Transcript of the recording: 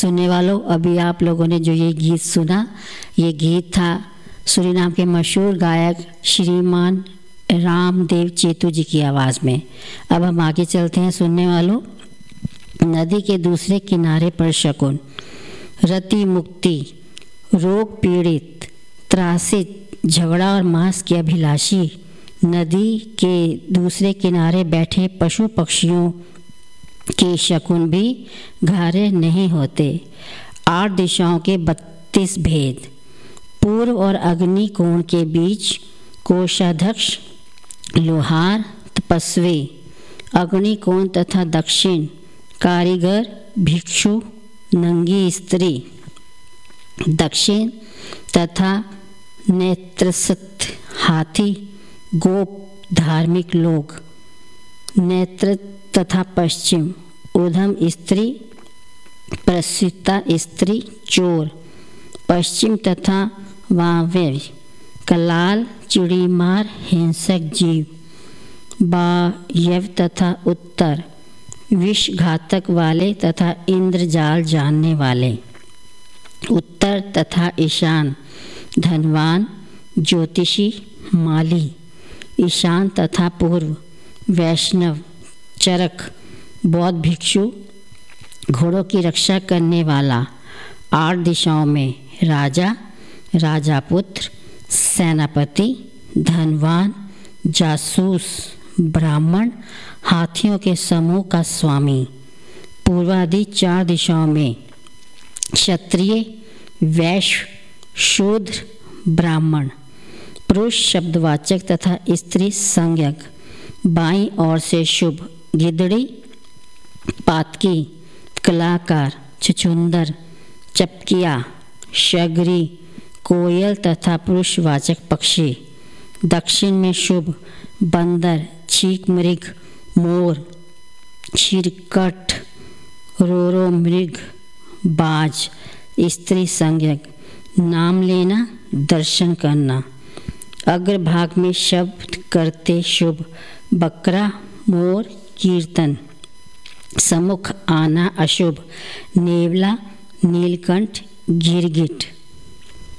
सुनने वालों, अभी आप लोगों ने जो ये गीत सुना, ये गीत था सूरीनाम के मशहूर गायक श्रीमान रामदेव चेतू जी की आवाज़ में। अब हम आगे चलते हैं सुनने वालों। नदी के दूसरे किनारे पर शकुन, रति मुक्ति, रोग पीड़ित, त्रासित, झगड़ा और मांस के अभिलाषी, नदी के दूसरे किनारे बैठे पशु पक्षियों के शकुन भी घारे नहीं होते। 8 दिशाओं के 32 भेद, पूर्व और अग्नि कोण के बीच कोषाध्यक्ष, लोहार, तपस्वी, अग्नि कोण तथा दक्षिण, कारीगर, भिक्षु, नंगी स्त्री, दक्षिण तथा नेत्रसत, हाथी, गोप, धार्मिक लोग, नेत्र तथा पश्चिम, ऊधम स्त्री, प्रसिद्धा स्त्री, चोर, पश्चिम तथा वायव्य, कलाल, चिड़ीमार, हिंसक जीव, वायव्य तथा उत्तर, विषघातक वाले तथा इंद्रजाल जानने वाले, उत्तर तथा ईशान, धनवान, ज्योतिषी, माली, ईशान तथा पूर्व, वैष्णव, चरक, बौद्ध भिक्षु, घोड़ों की रक्षा करने वाला, 8 दिशाओं में राजा, राजापुत्र, सेनापति, धनवान, जासूस, ब्राह्मण, हाथियों के समूह का स्वामी, पूर्वादि 4 दिशाओं में क्षत्रिय, वैश्य, शूद्र, ब्राह्मण, पुरुष शब्दवाचक तथा स्त्री संज्ञक, बाईं ओर से शुभ, गिदड़ी, पातकी, कलाकार, छछूंदर, चपकिया, शगरी, कोयल तथा पुरुषवाचक पक्षी, दक्षिण में शुभ, बंदर, छीक मृग, मोर, छिरकट, रोरो मृग, बाज, स्त्री संज्ञक, नाम लेना, दर्शन करना, अग्रभाग में शब्द करते शुभ, बकरा, मोर, कीर्तन, सम्मुख आना अशुभ, नेवला, नीलकंठ, गिरगिट,